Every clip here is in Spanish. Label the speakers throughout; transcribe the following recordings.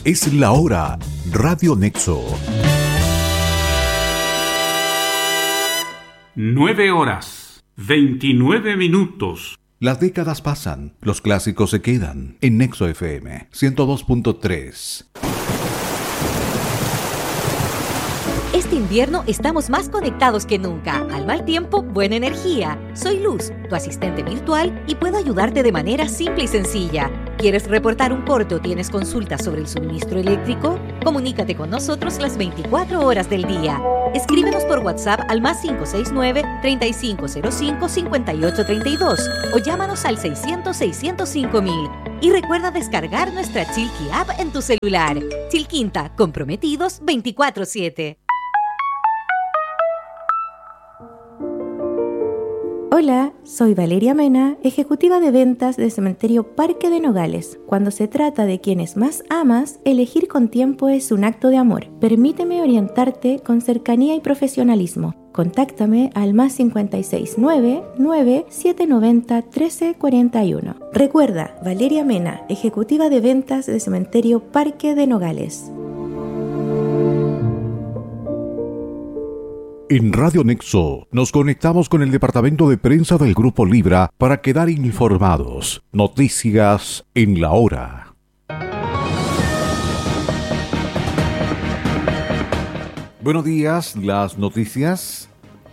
Speaker 1: Es la hora. Radio Nexo.
Speaker 2: 9:29.
Speaker 1: Las décadas pasan, los clásicos se quedan. En Nexo FM 102.3.
Speaker 3: Este invierno estamos más conectados que nunca. Al mal tiempo, buena energía. Soy Luz, tu asistente virtual, y puedo ayudarte de manera simple y sencilla. ¿Quieres reportar un corte o tienes consultas sobre el suministro eléctrico? Comunícate con nosotros las 24 horas del día. Escríbenos por WhatsApp al +569-3505-5832 o llámanos al 600-605-1000. Y recuerda descargar nuestra Chilqui App en tu celular. Chilquinta, comprometidos 24/7.
Speaker 4: Hola, soy Valeria Mena, ejecutiva de ventas de Cementerio Parque de Nogales. Cuando se trata de quienes más amas, elegir con tiempo es un acto de amor. Permíteme orientarte con cercanía y profesionalismo. Contáctame al +569-9790-1341. Recuerda, Valeria Mena, ejecutiva de ventas de Cementerio Parque de Nogales.
Speaker 1: En Radio Nexo nos conectamos con el departamento de prensa del Grupo Libra para quedar informados. Noticias en la hora. Buenos días, las noticias.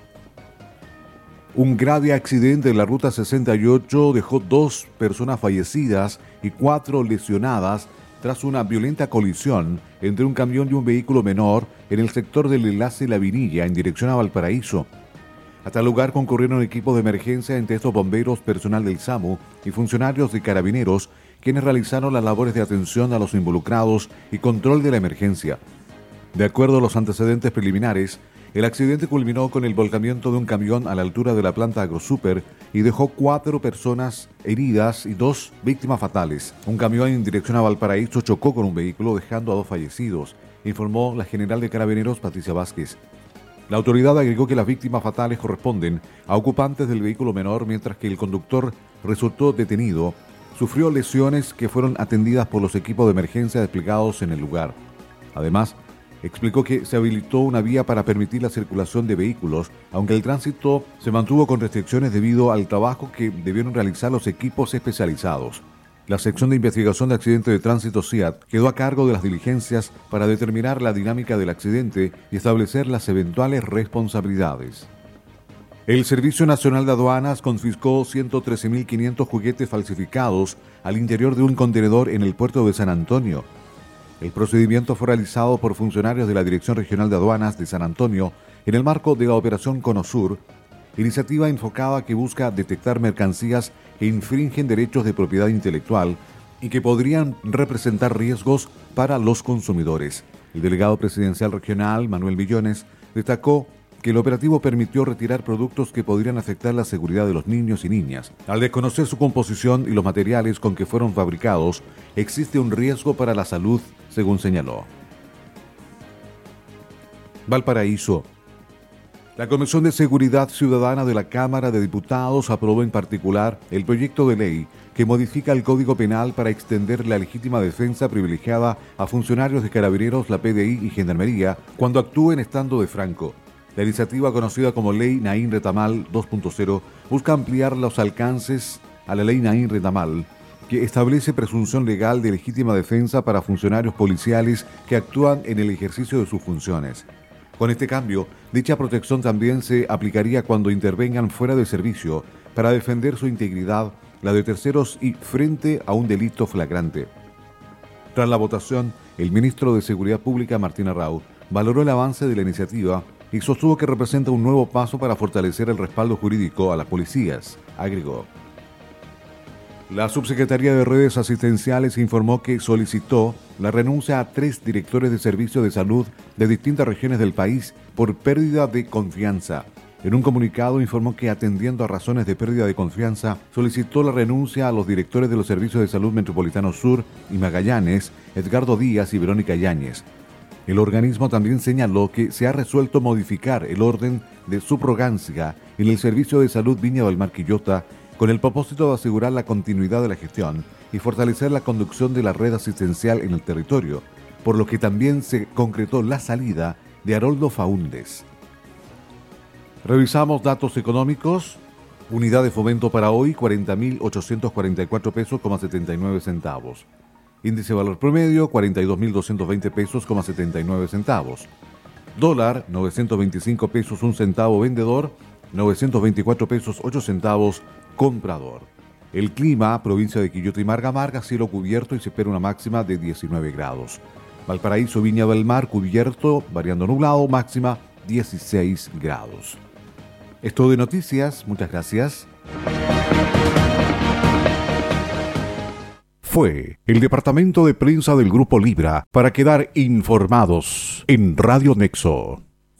Speaker 1: Un grave accidente en la ruta 68 dejó 2 personas fallecidas y 4 lesionadas tras una violenta colisión entre un camión y un vehículo menor en el sector del enlace La Vinilla en dirección a Valparaíso. Hasta el lugar concurrieron equipos de emergencia, entre estos bomberos, personal del SAMU y funcionarios de Carabineros, quienes realizaron las labores de atención a los involucrados y control de la emergencia. De acuerdo a los antecedentes preliminares, el accidente culminó con el volcamiento de un camión a la altura de la planta AgroSuper y dejó 4 personas heridas y 2 víctimas fatales. Un camión en dirección a Valparaíso chocó con un vehículo dejando a 2 fallecidos, informó la general de Carabineros Patricia Vázquez. La autoridad agregó que las víctimas fatales corresponden a ocupantes del vehículo menor, mientras que el conductor resultó detenido. Sufrió lesiones que fueron atendidas por los equipos de emergencia desplegados en el lugar. Además, explicó que se habilitó una vía para permitir la circulación de vehículos, aunque el tránsito se mantuvo con restricciones debido al trabajo que debieron realizar los equipos especializados. La sección de investigación de accidentes de tránsito SIAT quedó a cargo de las diligencias para determinar la dinámica del accidente y establecer las eventuales responsabilidades. El Servicio Nacional de Aduanas confiscó 113.500 juguetes falsificados al interior de un contenedor en el puerto de San Antonio. El procedimiento fue realizado por funcionarios de la Dirección Regional de Aduanas de San Antonio en el marco de la Operación Conosur, iniciativa enfocada que busca detectar mercancías que infringen derechos de propiedad intelectual y que podrían representar riesgos para los consumidores. El delegado presidencial regional, Manuel Millones, destacó que el operativo permitió retirar productos que podrían afectar la seguridad de los niños y niñas. Al desconocer su composición y los materiales con que fueron fabricados, existe un riesgo para la salud, según señaló. Valparaíso. La Comisión de Seguridad Ciudadana de la Cámara de Diputados aprobó en particular el proyecto de ley que modifica el Código Penal para extender la legítima defensa privilegiada a funcionarios de Carabineros, la PDI y Gendarmería cuando actúen estando de franco. La iniciativa, conocida como Ley Naín Retamal 2.0, busca ampliar los alcances a la Ley Naín Retamal, que establece presunción legal de legítima defensa para funcionarios policiales que actúan en el ejercicio de sus funciones. Con este cambio, dicha protección también se aplicaría cuando intervengan fuera de servicio para defender su integridad, la de terceros y frente a un delito flagrante. Tras la votación, el ministro de Seguridad Pública, Martín Arrau, valoró el avance de la iniciativa y sostuvo que representa un nuevo paso para fortalecer el respaldo jurídico a las policías, agregó. La Subsecretaría de Redes Asistenciales informó que solicitó la renuncia a 3 directores de servicios de salud de distintas regiones del país por pérdida de confianza. En un comunicado informó que, atendiendo a razones de pérdida de confianza, solicitó la renuncia a los directores de los servicios de salud Metropolitano Sur y Magallanes, Edgardo Díaz y Verónica Yáñez. El organismo también señaló que se ha resuelto modificar el orden de subrogancia en el Servicio de Salud Viña del Mar Quillota con el propósito de asegurar la continuidad de la gestión y fortalecer la conducción de la red asistencial en el territorio, por lo que también se concretó la salida de Haroldo Faúndez. Revisamos datos económicos. Unidad de fomento para hoy, 40.844 pesos, 79 centavos. Índice de valor promedio, 42.220 pesos, 79 centavos. Dólar, 925 pesos, 1 centavo vendedor, 924 pesos, 8 centavos comprador. El clima, provincia de Quillota y Marga, cielo cubierto y se espera una máxima de 19 grados. Valparaíso, Viña del Mar, cubierto, variando nublado, máxima 16 grados. Es todo de noticias, muchas gracias. Fue el departamento de prensa del Grupo Libra para quedar informados en Radio Nexo.